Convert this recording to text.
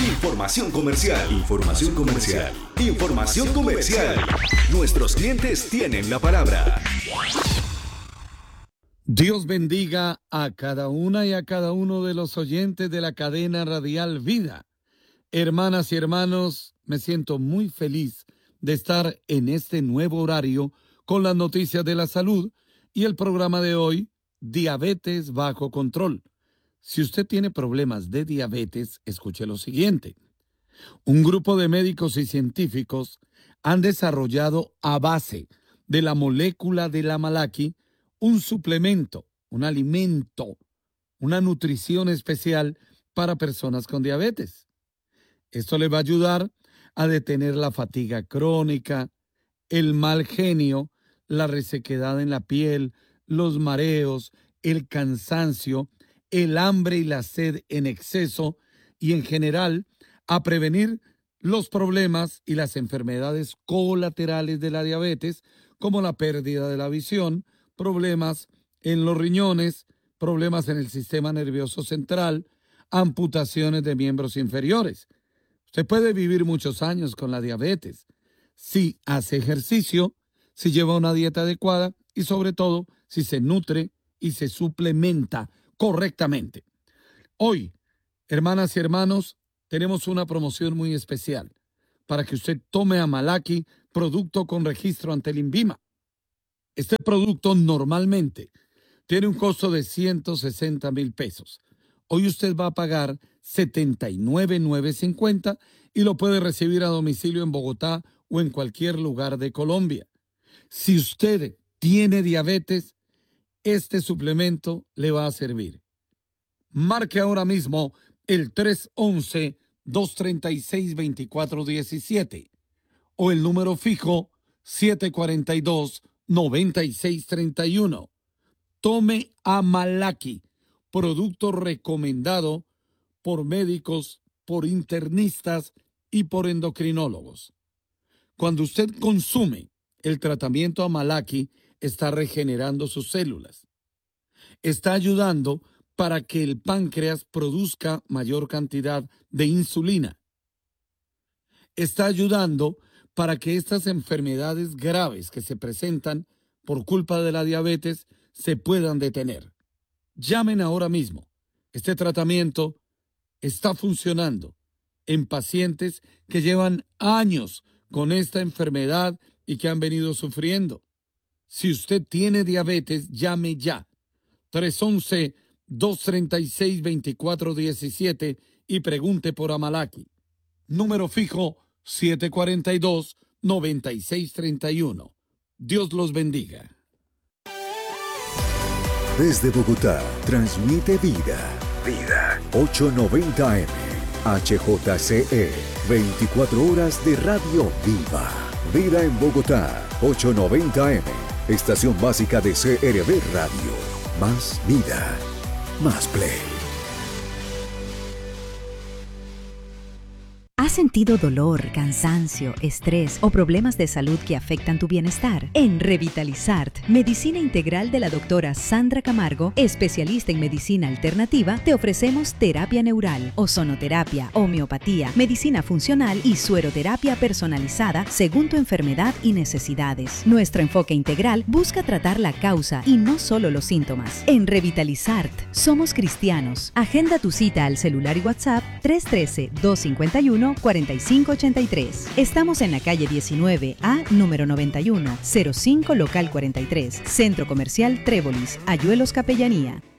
Información comercial. Información comercial. Información comercial. Nuestros clientes tienen la palabra. Dios bendiga a cada una y a cada uno de los oyentes de la cadena radial Vida. Hermanas y hermanos, me siento muy feliz de estar en este nuevo horario con las noticias de la salud y el programa de hoy, Diabetes bajo control. Si usted tiene problemas de diabetes, escuche lo siguiente. Un grupo de médicos y científicos han desarrollado a base de la molécula de la Amalaki un suplemento, un alimento, una nutrición especial para personas con diabetes. Esto le va a ayudar a detener la fatiga crónica, el mal genio, la resequedad en la piel, los mareos, el cansancio, el hambre y la sed en exceso y en general a prevenir los problemas y las enfermedades colaterales de la diabetes, como la pérdida de la visión, problemas en los riñones, problemas en el sistema nervioso central, amputaciones de miembros inferiores. Usted puede vivir muchos años con la diabetes si hace ejercicio, si lleva una dieta adecuada y sobre todo si se nutre y se suplementa correctamente. Hoy, hermanas y hermanos, tenemos una promoción muy especial para que usted tome Amalaki, producto con registro ante el INVIMA. Este producto normalmente tiene un costo de 160,000 pesos. Hoy usted va a pagar 79,950 y lo puede recibir a domicilio en Bogotá o en cualquier lugar de Colombia. Si usted tiene diabetes, este suplemento le va a servir. Marque ahora mismo el 311-236-2417 o el número fijo 742-9631. Tome Amalaki, producto recomendado por médicos, por internistas y por endocrinólogos. Cuando usted consume el tratamiento Amalaki, está regenerando sus células. Está ayudando para que el páncreas produzca mayor cantidad de insulina. Está ayudando para que estas enfermedades graves que se presentan por culpa de la diabetes se puedan detener. Llamen ahora mismo. Este tratamiento está funcionando en pacientes que llevan años con esta enfermedad y que han venido sufriendo. Si usted tiene diabetes, llame ya. 311-236-2417 y pregunte por Amalaki. Número fijo 742-9631. Dios los bendiga. Desde Bogotá, transmite Vida. Vida. 890 AM. HJCE. 24 horas de radio viva. Vida en Bogotá. 890 AM. Estación básica de CRB Radio. Más vida. Más play. ¿Has sentido dolor, cansancio, estrés o problemas de salud que afectan tu bienestar? En Revitalizart, Medicina Integral de la doctora Sandra Camargo, especialista en medicina alternativa, te ofrecemos terapia neural, ozonoterapia, homeopatía, medicina funcional y sueroterapia personalizada según tu enfermedad y necesidades. Nuestro enfoque integral busca tratar la causa y no solo los síntomas. En Revitalizart, somos cristianos. Agenda tu cita al celular y WhatsApp 313-251-4583. Estamos en la calle 19A, número 91, 05 local 43, Centro Comercial Trébolis, Ayuelos Capellanía.